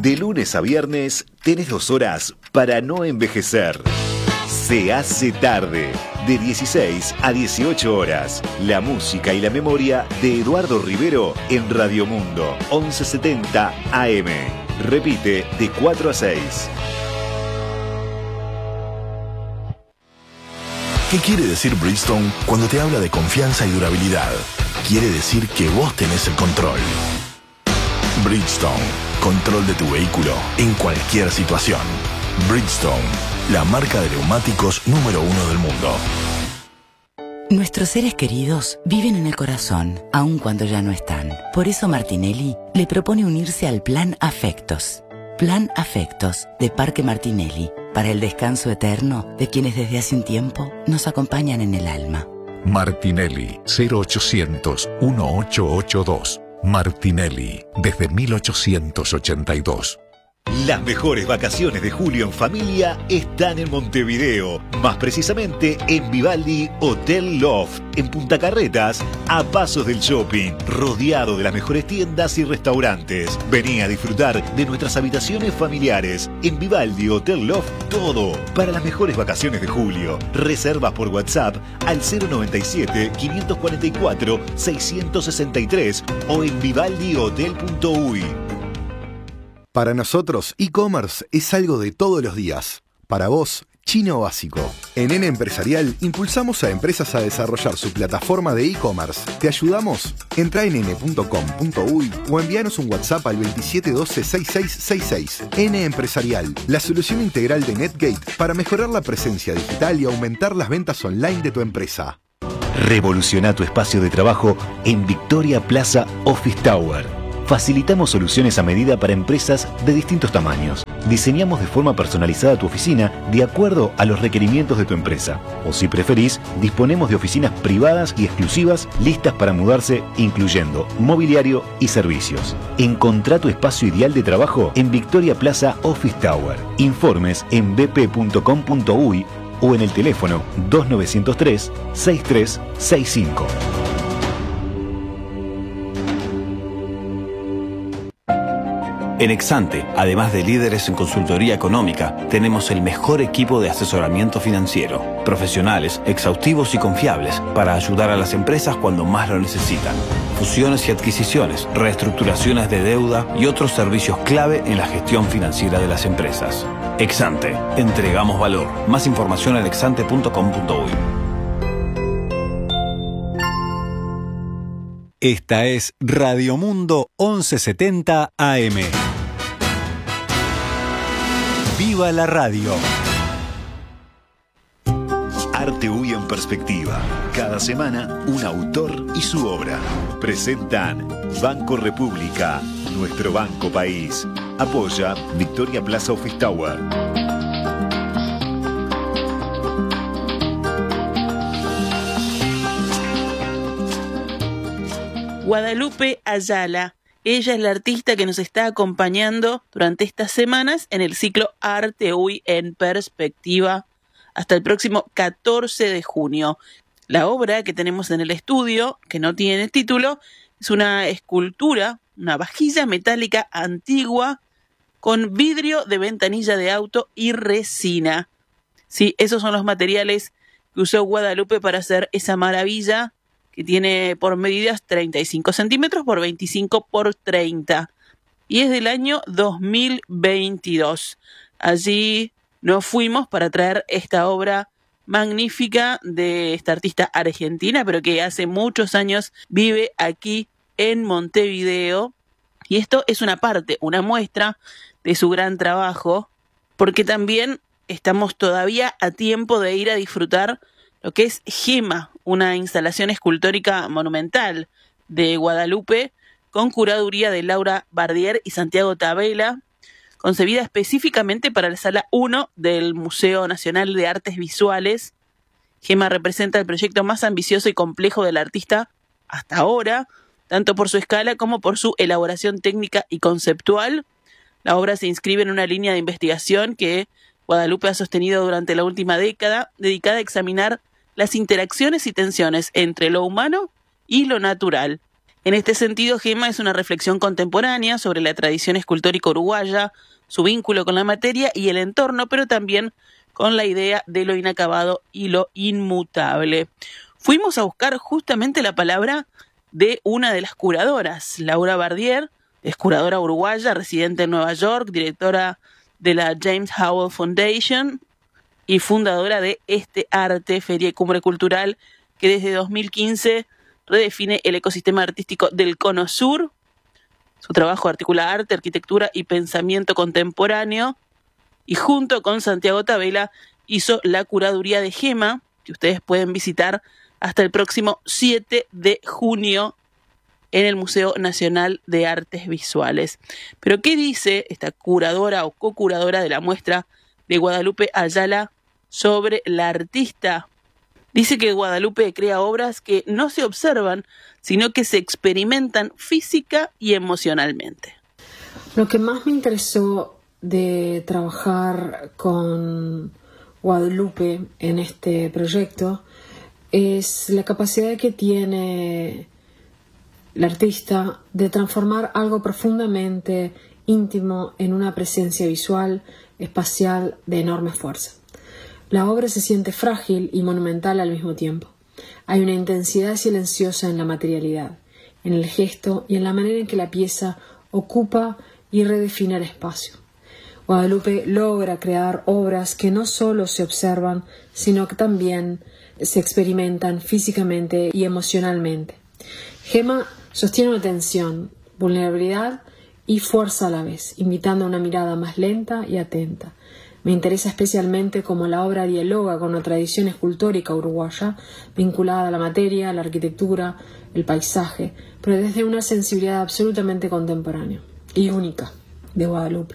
De lunes a viernes tenés 2 horas para no envejecer. Se hace tarde, de 16 a 18 horas. La música y la memoria de Eduardo Rivero en Radio Mundo, 1170 AM. Repite de 4 a 6. ¿Qué quiere decir Bridgestone cuando te habla de confianza y durabilidad? Quiere decir que vos tenés el control. Bridgestone, control de tu vehículo en cualquier situación. Bridgestone, la marca de neumáticos número 1 del mundo. Nuestros seres queridos viven en el corazón, aun cuando ya no están. Por eso Martinelli le propone unirse al Plan Afectos. Plan Afectos de Parque Martinelli, para el descanso eterno de quienes desde hace un tiempo nos acompañan en el alma. Martinelli, 0800-1882. Martinelli, desde 1882. Las mejores vacaciones de julio en familia están en Montevideo, más precisamente en Vivaldi Hotel Loft, en Punta Carretas, a pasos del shopping, rodeado de las mejores tiendas y restaurantes. Vení a disfrutar de nuestras habitaciones familiares. En Vivaldi Hotel Loft, todo para las mejores vacaciones de julio. Reservas por WhatsApp al 097-544-663 o en vivaldihotel.uy. Para nosotros, e-commerce es algo de todos los días. Para vos, chino básico. En N Empresarial impulsamos a empresas a desarrollar su plataforma de e-commerce. ¿Te ayudamos? Entra en n.com.uy o envíanos un WhatsApp al 2712-6666. N Empresarial, la solución integral de Netgate para mejorar la presencia digital y aumentar las ventas online de tu empresa. Revoluciona tu espacio de trabajo en Victoria Plaza Office Tower. Facilitamos soluciones a medida para empresas de distintos tamaños. Diseñamos de forma personalizada tu oficina de acuerdo a los requerimientos de tu empresa. O si preferís, disponemos de oficinas privadas y exclusivas listas para mudarse, incluyendo mobiliario y servicios. Encontrá tu espacio ideal de trabajo en Victoria Plaza Office Tower. Informes en bp.com.uy o en el teléfono 2903-6365. En Exante, además de líderes en consultoría económica, tenemos el mejor equipo de asesoramiento financiero. Profesionales, exhaustivos y confiables para ayudar a las empresas cuando más lo necesitan. Fusiones y adquisiciones, reestructuraciones de deuda y otros servicios clave en la gestión financiera de las empresas. Exante, entregamos valor. Más información en exante.com.uy. Esta es Radio Mundo 1170 AM. ¡Viva la radio! Arte UI en perspectiva. Cada semana, un autor y su obra. Presentan Banco República, nuestro banco país. Apoya Victoria Plaza Office Tower. Guadalupe Ayala. Ella es la artista que nos está acompañando durante estas semanas en el ciclo Arte UI en Perspectiva hasta el próximo 14 de junio. La obra que tenemos en el estudio, que no tiene título, es una escultura, una vajilla metálica antigua con vidrio de ventanilla de auto y resina. Sí, esos son los materiales que usó Guadalupe para hacer esa maravilla que tiene por medidas 35 centímetros por 25 por 30. Y es del año 2022. Allí nos fuimos para traer esta obra magnífica de esta artista argentina, pero que hace muchos años vive aquí en Montevideo. Y esto es una parte, una muestra de su gran trabajo, porque también estamos todavía a tiempo de ir a disfrutar lo que es Gema, una instalación escultórica monumental de Guadalupe con curaduría de Laura Bardier y Santiago Tabela, concebida específicamente para la Sala 1 del Museo Nacional de Artes Visuales. Gema representa el proyecto más ambicioso y complejo del artista hasta ahora, tanto por su escala como por su elaboración técnica y conceptual. La obra se inscribe en una línea de investigación que Guadalupe ha sostenido durante la última década, dedicada a examinar las interacciones y tensiones entre lo humano y lo natural. En este sentido, Gema es una reflexión contemporánea sobre la tradición escultórica uruguaya, su vínculo con la materia y el entorno, pero también con la idea de lo inacabado y lo inmutable. Fuimos a buscar justamente la palabra de una de las curadoras, Laura Bardier, es curadora uruguaya, residente en Nueva York, directora de la James Howell Foundation y fundadora de Este Arte, Feria y Cumbre Cultural, que desde 2015 redefine el ecosistema artístico del Cono Sur. Su trabajo articula arte, arquitectura y pensamiento contemporáneo, y junto con Santiago Tabela hizo la curaduría de Gema, que ustedes pueden visitar hasta el próximo 7 de junio en el Museo Nacional de Artes Visuales. Pero ¿qué dice esta curadora o co-curadora de la muestra de Guadalupe Ayala sobre la artista? Dice que Guadalupe crea obras que no se observan, sino que se experimentan física y emocionalmente. Lo que más me interesó de trabajar con Guadalupe en este proyecto es la capacidad que tiene la artista de transformar algo profundamente íntimo en una presencia visual, espacial de enorme fuerza. La obra se siente frágil y monumental al mismo tiempo. Hay una intensidad silenciosa en la materialidad, en el gesto y en la manera en que la pieza ocupa y redefine el espacio. Guadalupe logra crear obras que no solo se observan, sino que también se experimentan físicamente y emocionalmente. Gema sostiene una tensión, vulnerabilidad y fuerza a la vez, invitando a una mirada más lenta y atenta. Me interesa especialmente cómo la obra dialoga con la tradición escultórica uruguaya, vinculada a la materia, a la arquitectura, el paisaje, pero desde una sensibilidad absolutamente contemporánea y única de Guadalupe.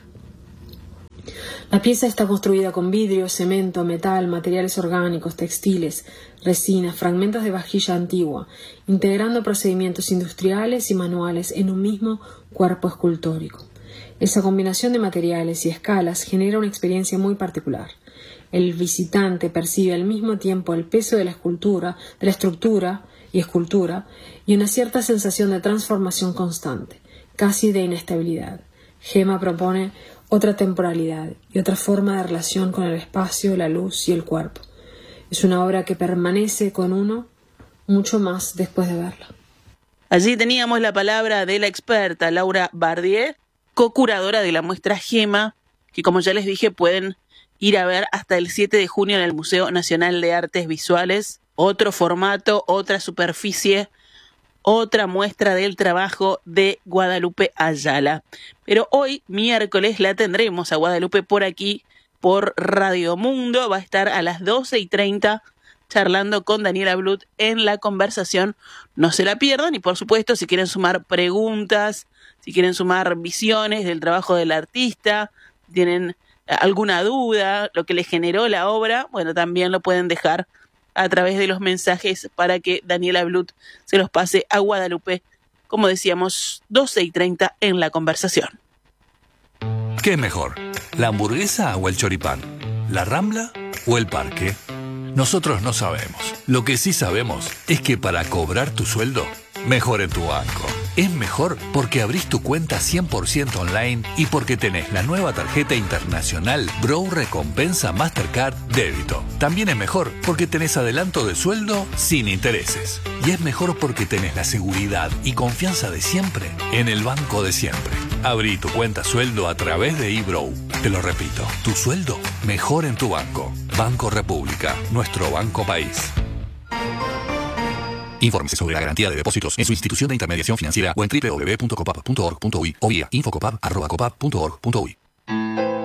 La pieza está construida con vidrio, cemento, metal, materiales orgánicos, textiles, resinas, fragmentos de vajilla antigua, integrando procedimientos industriales y manuales en un mismo cuerpo escultórico. Esa combinación de materiales y escalas genera una experiencia muy particular. El visitante percibe al mismo tiempo el peso de la estructura y escultura, y una cierta sensación de transformación constante, casi de inestabilidad. Gema propone otra temporalidad y otra forma de relación con el espacio, la luz y el cuerpo. Es una obra que permanece con uno mucho más después de verla. Allí teníamos la palabra de la experta Laura Bardier, co-curadora de la muestra Gema, que como ya les dije pueden ir a ver hasta el 7 de junio en el Museo Nacional de Artes Visuales. Otro formato, otra superficie, otra muestra del trabajo de Guadalupe Ayala. Pero hoy, miércoles, la tendremos a Guadalupe por aquí, por Radio Mundo. Va a estar a las 12:30 charlando con Daniela Blut en La Conversación. No se la pierdan y, por supuesto, si quieren sumar preguntas, si quieren sumar visiones del trabajo del artista, tienen alguna duda, lo que les generó la obra, bueno, también lo pueden dejar a través de los mensajes para que Daniela Blut se los pase a Guadalupe, como decíamos, 12:30 en La Conversación. ¿Qué es mejor? ¿La hamburguesa o el choripán? ¿La Rambla o el parque? Nosotros no sabemos. Lo que sí sabemos es que para cobrar tu sueldo, mejor en tu banco. Es mejor porque abrís tu cuenta 100% online y porque tenés la nueva tarjeta internacional Bro Recompensa Mastercard Débito. También es mejor porque tenés adelanto de sueldo sin intereses. Y es mejor porque tenés la seguridad y confianza de siempre en el banco de siempre. Abrí tu cuenta sueldo a través de eBrow. Te lo repito, tu sueldo mejor en tu banco. Banco República, nuestro banco país. Infórmese sobre la garantía de depósitos en su institución de intermediación financiera o en www.copap.org.uy o vía infocopap@copap.org.uy.